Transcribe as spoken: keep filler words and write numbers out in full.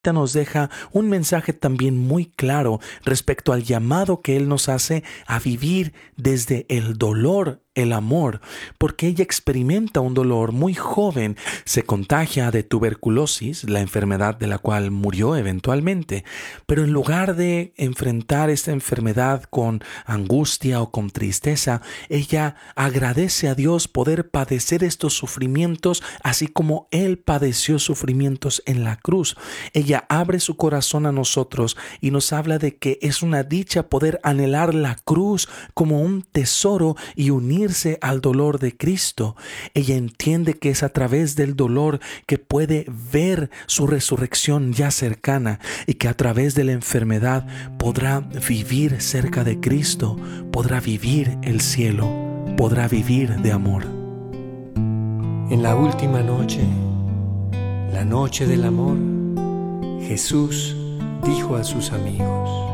nos deja un mensaje también muy claro respecto al llamado que Él nos hace a vivir desde el dolor, el amor, porque ella experimenta un dolor muy joven, se contagia de tuberculosis, la enfermedad de la cual murió eventualmente, pero en lugar de enfrentar esta enfermedad con angustia o con tristeza, ella agradece a Dios poder padecer estos sufrimientos, así como Él padeció sufrimientos en la cruz. Ella abre su corazón a nosotros y nos habla de que es una dicha poder anhelar la cruz como un tesoro y unirse al dolor de Cristo. Ella entiende que es a través del dolor que puede ver su resurrección ya cercana y que a través de la enfermedad podrá vivir cerca de Cristo, podrá vivir el cielo, podrá vivir de amor. En la última noche, la noche del amor, Jesús dijo a sus amigos: